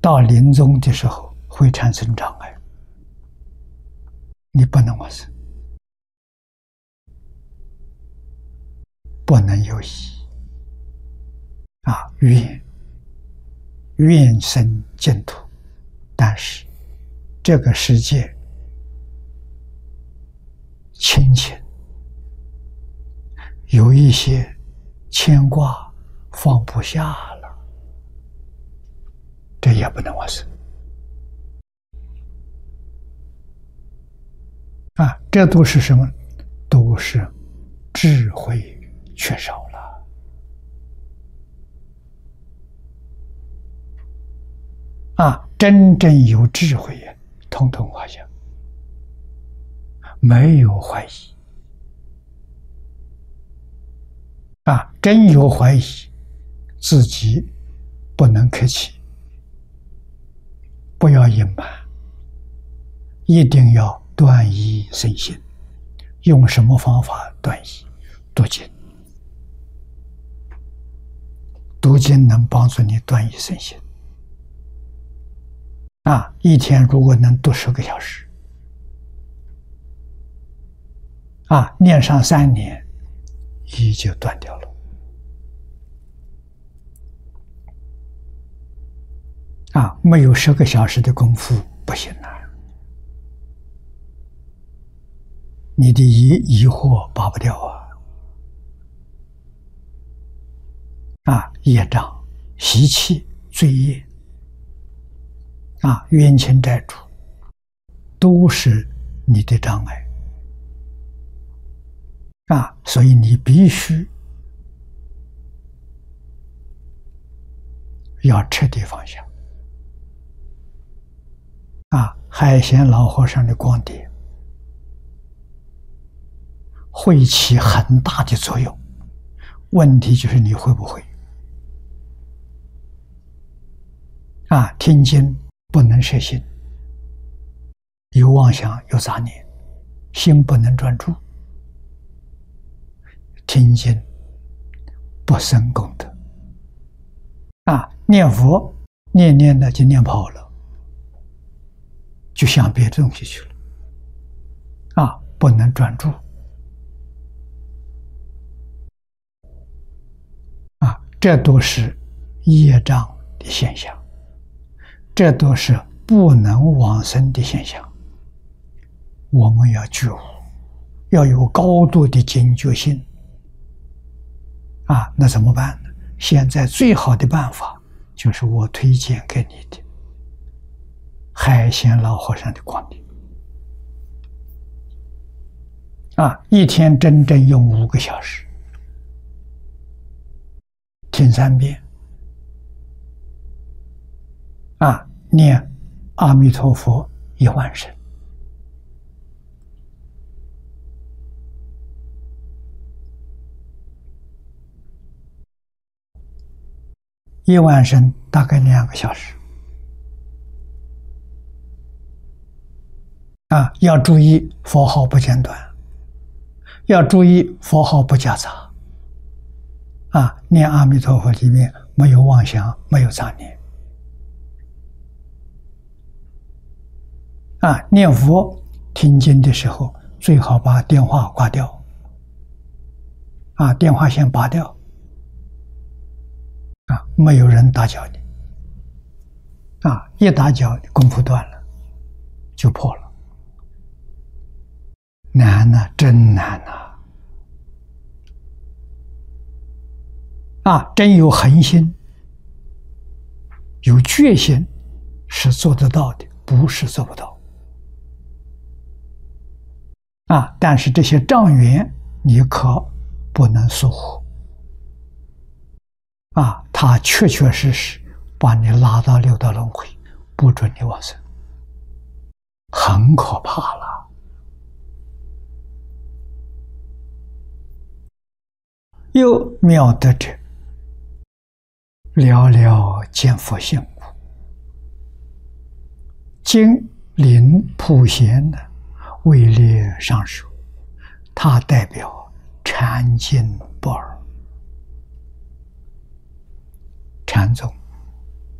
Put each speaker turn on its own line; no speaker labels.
到临终的时候会产生障碍，你不能往生，不能有疑愿生净土。但是这个世界亲情有一些牵挂放不下了，这也不能往生这都是什么？都是智慧缺少了真正有智慧统统放下，没有怀疑真有怀疑，自己不能客气，不要隐瞒，一定要断疑生信。用什么方法断疑？读经，读经能帮助你断疑生信一天如果能读10个小时念上3年，疑就断掉了没有10个小时的功夫不行你的疑惑拔不掉业障、习气、罪业冤亲债主都是你的障碍所以你必须要彻底放下海贤老和尚的光碟会起很大的作用，问题就是你会不会听经不能摄心，有妄想有杂念，心不能专注，听经不生功德念佛念的就念跑了，就想别的东西去了不能专注这都是业障的现象，这都是不能往生的现象。我们要觉悟，要有高度的警觉性那怎么办呢？现在最好的办法就是我推荐给你的海贤老和尚的光碟一天真正用5个小时听3遍念阿弥陀佛10000声，10000声大概2个小时要注意佛号不间断，要注意佛号不夹杂念阿弥陀佛里面没有妄想，没有杂念念佛听经的时候最好把电话挂掉电话线拔掉没有人打搅你一打搅功夫断了就破了，难真难真有恒心有决心是做得到的，不是做不到但是这些障缘你可不能疏忽他确确实实把你拉到6道轮回，不准你往生，很可怕了。又妙得者，寥寥见佛性故。经林普贤的位列上首，它代表禅经不二。禅宗